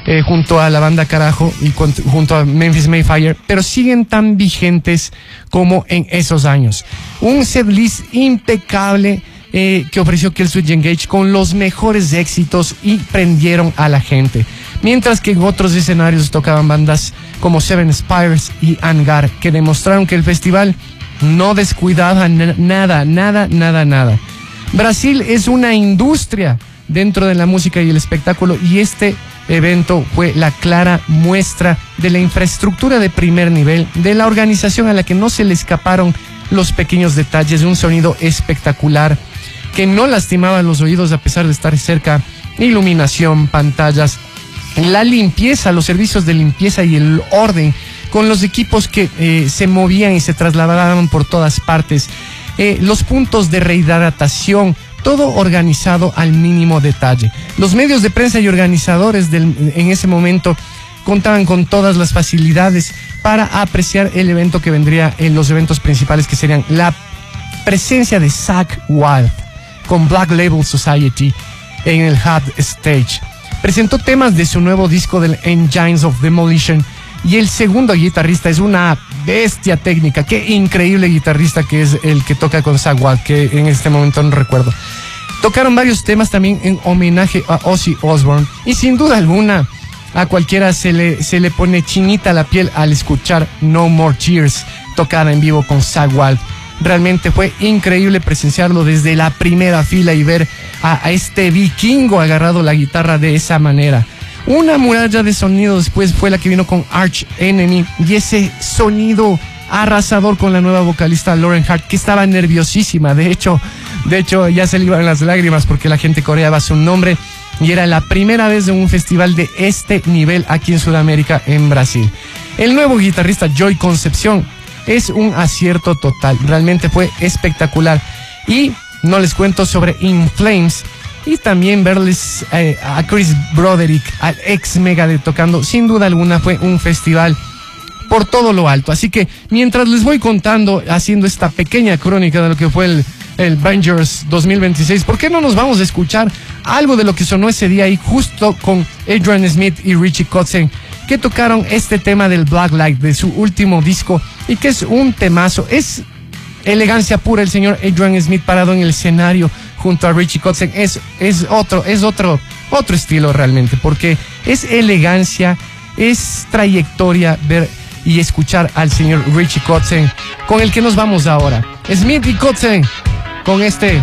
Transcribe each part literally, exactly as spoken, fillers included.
eh, junto a la banda Carajo y con, junto a Memphis Mayfire, pero siguen tan vigentes como en esos años. Un setlist impecable eh, que ofreció Killswitch Engage con los mejores éxitos y prendieron a la gente. Mientras que en otros escenarios tocaban bandas como Seven Spires y Hangar, que demostraron que el festival no descuidaba nada, nada, nada, nada. Brasil es una industria dentro de la música y el espectáculo, y este evento fue la clara muestra de la infraestructura de primer nivel, de la organización a la que no se le escaparon los pequeños detalles, de un sonido espectacular que no lastimaba los oídos a pesar de estar cerca, iluminación, pantallas, la limpieza, los servicios de limpieza y el orden, con los equipos que eh, se movían y se trasladaban por todas partes, eh, los puntos de rehidratación, todo organizado al mínimo detalle. Los medios de prensa y organizadores del, en ese momento contaban con todas las facilidades para apreciar el evento que vendría en los eventos principales, que serían la presencia de Zakk Wylde con Black Label Society en el Hub Stage. Presentó temas de su nuevo disco del Engines of Demolition, y el segundo guitarrista es una bestia técnica. Qué increíble guitarrista que es el que toca con Zakk Wylde, que en este momento no recuerdo. Tocaron varios temas también en homenaje a Ozzy Osbourne, y sin duda alguna a cualquiera se le, se le pone chinita la piel al escuchar No More Tears tocada en vivo con Zakk Wylde. Realmente fue increíble presenciarlo desde la primera fila y ver a, a este vikingo agarrado la guitarra de esa manera. Una muralla de sonido después fue la que vino con Arch Enemy, y ese sonido arrasador con la nueva vocalista Lauren Hart, que estaba nerviosísima. De hecho, de hecho ya se le iban las lágrimas porque la gente coreaba su nombre, y era la primera vez de un festival de este nivel aquí en Sudamérica, en Brasil. El nuevo guitarrista Joy Concepción es un acierto total, realmente fue espectacular. Y no les cuento sobre In Flames, y también verles eh, a Chris Broderick, al ex Megadeth, tocando. Sin duda alguna fue un festival por todo lo alto. Así que mientras les voy contando, haciendo esta pequeña crónica de lo que fue el, el Bangers dos mil veintiséis, ¿por qué no nos vamos a escuchar algo de lo que sonó ese día ahí, justo con Adrian Smith y Richie Kotzen, que tocaron este tema del Black Light de su último disco, y que es un temazo? Es elegancia pura. El señor Adrian Smith parado en el escenario junto a Richie Kotzen es, es otro, es otro, otro estilo realmente, porque es elegancia, es trayectoria ver y escuchar al señor Richie Kotzen, con el que nos vamos ahora. Smith y Kotzen con este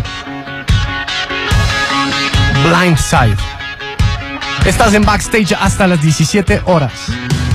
Blind Side. Estás en Backstage hasta las diecisiete horas.